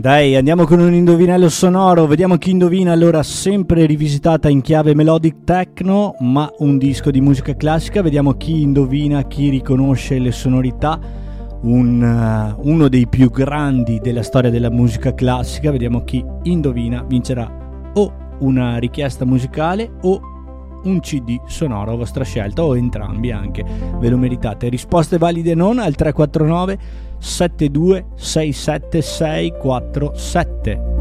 Dai, andiamo con un indovinello sonoro, vediamo chi indovina. Allora, sempre rivisitata in chiave melodic techno, ma un disco di musica classica. Vediamo chi indovina, chi riconosce le sonorità. Uno dei più grandi della storia della musica classica. Vediamo chi indovina, vincerà o una richiesta musicale o un CD sonoro a vostra scelta, o entrambi anche, ve lo meritate. Risposte valide non al 349 72 67 647.